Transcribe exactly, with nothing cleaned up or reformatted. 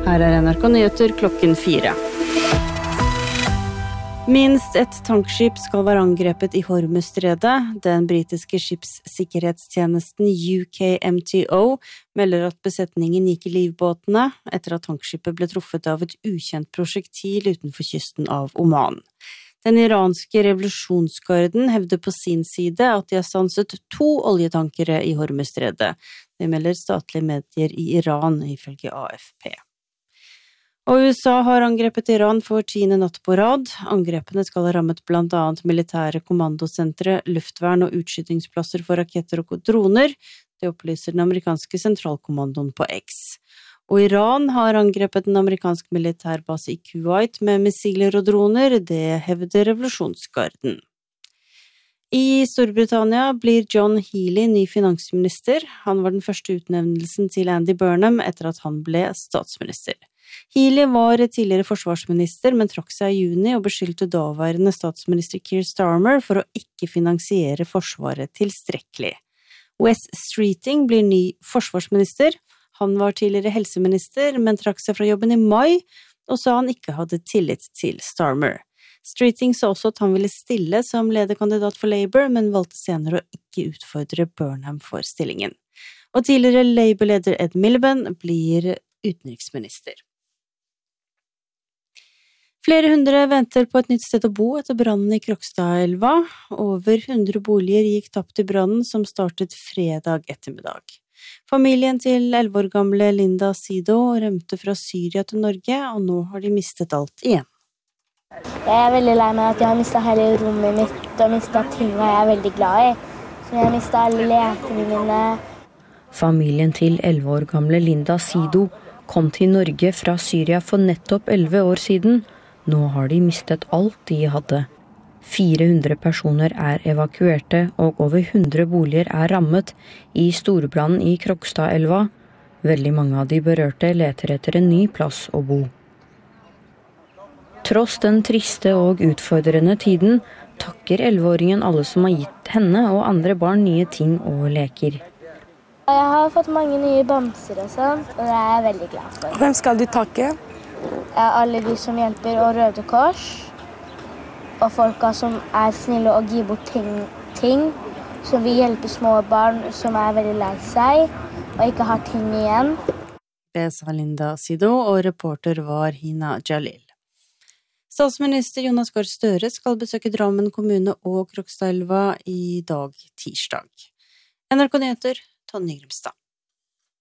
Her er N R K Nyheter klokken fire. Minst et tankskip skal være angrepet i Hormuzstredet. Den britiske skipssikkerhetstjenesten U K M T O melder at besetningen gikk i livbåtene etter at tankskipet ble truffet av et ukjent prosjektil utenfor kysten av Oman. Den iranske revolusjonsgarden hevder på sin side at de har stanset to oljetankere i Hormuzstredet. Det melder statlige medier i Iran ifølge A F P. Og U S A har angrepet Iran for tiende natt på rad. Angrepene skal ha rammet blant annet militære kommandosentre, luftvern og utskytingsplasser for raketter og droner. Det opplyser den amerikanske sentralkommandoen på X. Og Iran har angrepet en amerikansk militærbase i Kuwait med missiler og droner. Det hevder revolusjonsgarden. I Storbritannia blir John Healey ny finansminister. Han var den første utnevnelsen til Andy Burnham etter at han ble statsminister. Healey var tidligere forsvarsminister, men trakk seg i juni og beskyldte daværende statsminister Keir Starmer for å ikke finansiere forsvaret tilstrekkelig. Wes Streeting blir ny forsvarsminister. Han var tidligere helseminister, men trakk seg fra jobben i mai, og sa han ikke hadde tillit til Starmer. Streeting sa også at han ville stille som lederkandidat for Labour, men valgte senere å ikke utfordre Burnham for stillingen. Og tidligere Labour-leder Ed Miliband blir utenriksminister. Flere hundre venter på et nytt sted å bo etter brannen i Krokstadelva. Over hundre boliger gikk tapt i brannen som startet fredag ettermiddag. Familien til elleve år gamle Linda Sido rømte fra Syria til Norge, og nå har de mistet alt igjen. Jeg er veldig lei meg at jeg har mistet hele rommet mitt og mistet ting jeg er veldig glad i. Så jeg har mistet alle lekene mine. Familien til elleve år gamle Linda Sido kom til Norge fra Syria for nettopp elleve år siden. Nå har de mistet alt de hadde. fire hundre personer er evakuerte, og over hundre boliger er rammet i storbrannen i Krokstadelva. Veldig mange av de berørte leter etter en ny plass å bo. Tross den triste og utfordrende tiden, takker elleveåringen alle som har gitt henne og andre barn nye ting og leker. Jeg har fått mange nye bamser og sånt, og det er jeg veldig glad for. Hvem skal du takke? Alle de som hjelper, og Røde Kors, og folka som er snille og gir bort ting, ting som vil hjelpe små barn som er veldig lei seg, og ikke har ting igjen. Det sa Linda Sido, og reporter var Hina Jalil. Statsminister Jonas Gahr Støre skal besøke Drammen kommune og Krokstadelva i dag tirsdag. N R K Nyheter, Tonje Grimstad.